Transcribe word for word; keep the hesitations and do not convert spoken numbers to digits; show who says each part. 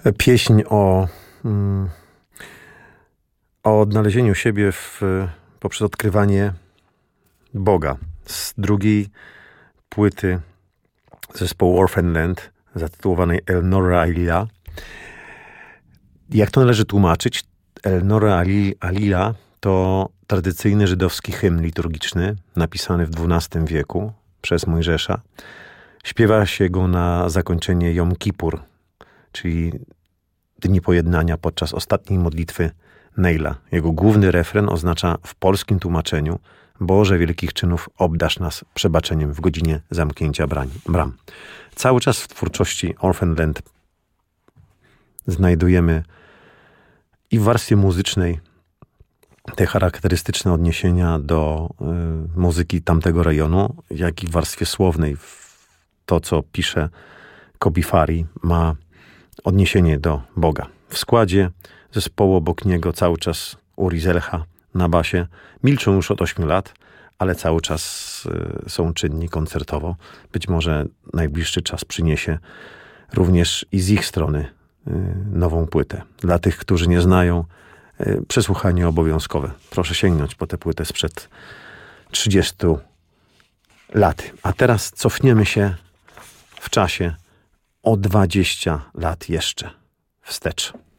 Speaker 1: Pieśń o, mm, o odnalezieniu siebie w, poprzez odkrywanie Boga. Z drugiej płyty zespołu Orphan Land, zatytułowanej El Norra Alila. Jak to należy tłumaczyć? El Norra Alila to tradycyjny żydowski hymn liturgiczny, napisany w dwunastym wieku przez Mojżesza. Śpiewa się go na zakończenie Jom Kippur, czyli Dni Pojednania, podczas ostatniej modlitwy Neila. Jego główny refren oznacza w polskim tłumaczeniu: Boże wielkich czynów, obdarz nas przebaczeniem w godzinie zamknięcia bram. Cały czas w twórczości Orphan Land znajdujemy i w warstwie muzycznej te charakterystyczne odniesienia do y, muzyki tamtego rejonu, jak i w warstwie słownej. To, co pisze Kobi Fari, ma odniesienie do Boga. W składzie zespołu obok niego cały czas Uri Zelcha na basie. Milczą już od ośmiu lat, ale cały czas y, są czynni koncertowo. Być może najbliższy czas przyniesie również i z ich strony y, nową płytę. Dla tych, którzy nie znają, y, przesłuchanie obowiązkowe. Proszę sięgnąć po tę płytę sprzed trzydziestu lat. A teraz cofniemy się w czasie o dwadzieścia lat jeszcze wstecz.